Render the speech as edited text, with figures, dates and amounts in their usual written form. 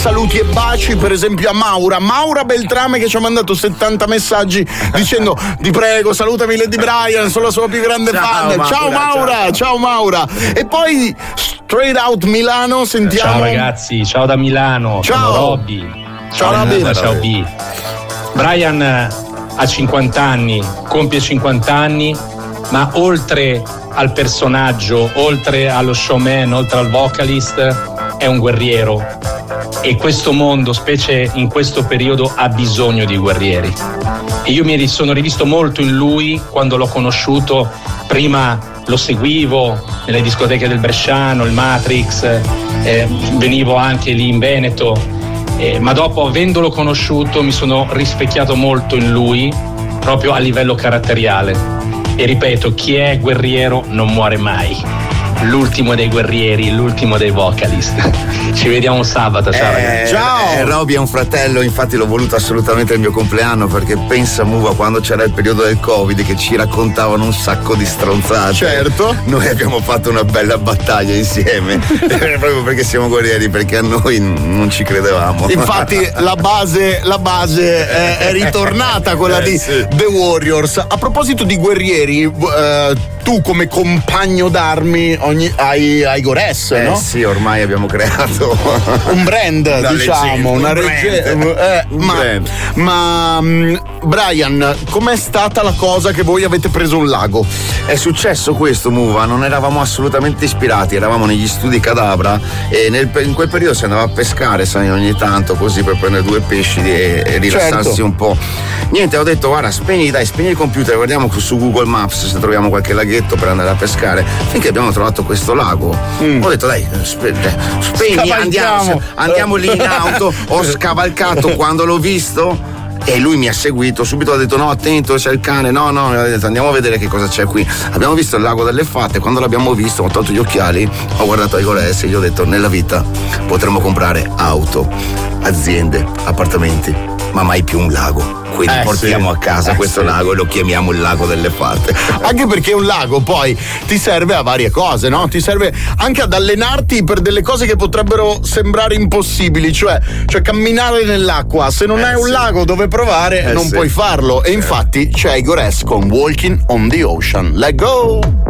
Saluti e baci per esempio a Maura Beltrame, che ci ha mandato 70 messaggi dicendo: ti prego salutami Lady Brian, sono la sua più grande fan. Ciao Maura. E poi Straight Out Milano, sentiamo. Ciao ragazzi, ciao da Milano. Ciao sono Robby. Ciao Robby. Ciao B. Brian ha 50 anni, compie 50 anni, ma oltre al personaggio, oltre allo showman, oltre al vocalist, è un guerriero. E questo mondo, specie in questo periodo, ha bisogno di guerrieri. E io mi sono rivisto molto in lui quando l'ho conosciuto. Prima lo seguivo nelle discoteche del Bresciano, il Matrix, venivo anche lì in Veneto, ma dopo, avendolo conosciuto, mi sono rispecchiato molto in lui, proprio a livello caratteriale. E ripeto, chi è guerriero non muore mai. L'ultimo dei guerrieri, l'ultimo dei vocalist. Ci vediamo sabato, ciao ragazzi. Ciao! Robby è un fratello, infatti l'ho voluto assolutamente il mio compleanno, perché pensa Muva, quando c'era il periodo del Covid, che ci raccontavano un sacco di stronzate. Certo. Noi abbiamo fatto una bella battaglia insieme, proprio perché siamo guerrieri, perché a noi non ci credevamo. Infatti la base è ritornata, quella di The Warriors. A proposito di guerrieri, tu come compagno d'armi hai Gores, no? Sì, ormai abbiamo creato un brand, diciamo, una ma Brian, com'è stata la cosa che voi avete preso un lago? È successo questo, Muva, non eravamo assolutamente ispirati, eravamo negli studi Cadabra e in quel periodo si andava a pescare, sai, ogni tanto, così, per prendere due pesci e rilassarsi un po'. Niente, ho detto: guarda, spegni il computer, guardiamo su Google Maps se troviamo qualche laghetto per andare a pescare, finché abbiamo trovato questo lago. Ho detto: dai, spegni, andiamo lì in auto. Ho scavalcato quando l'ho visto e lui mi ha seguito subito. Ha detto: no, attento, c'è il cane. No, ho detto: andiamo a vedere che cosa c'è qui. Abbiamo visto il lago delle Fate. Quando l'abbiamo visto, ho tolto gli occhiali, ho guardato ai Gores e gli ho detto: nella vita potremmo comprare auto, aziende, appartamenti, ma mai più un lago. Quindi portiamo a casa questo lago e lo chiamiamo il lago delle Fate. Anche perché un lago poi ti serve a varie cose, no? Ti serve anche ad allenarti per delle cose che potrebbero sembrare impossibili, cioè camminare nell'acqua. Se non hai un lago dove provare, non puoi farlo. E infatti c'è Gores con Walking on the Ocean. Let's go!